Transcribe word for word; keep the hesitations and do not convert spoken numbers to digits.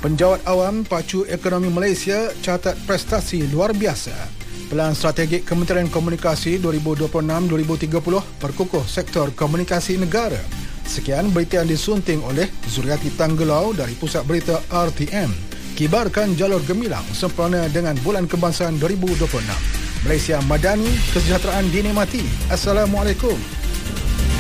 Penjawat awam pacu ekonomi Malaysia catat prestasi luar biasa. Pelan strategik Kementerian Komunikasi dua ribu dua puluh enam hingga dua ribu tiga puluh perkukuh sektor komunikasi negara. Sekian berita yang disunting oleh Zuriati Tanggelau dari Pusat Berita R T M. Kibarkan jalur gemilang sempurna dengan Bulan Kebangsaan dua ribu dua puluh enam. Malaysia Madani, kesejahteraan dinikmati. Assalamualaikum.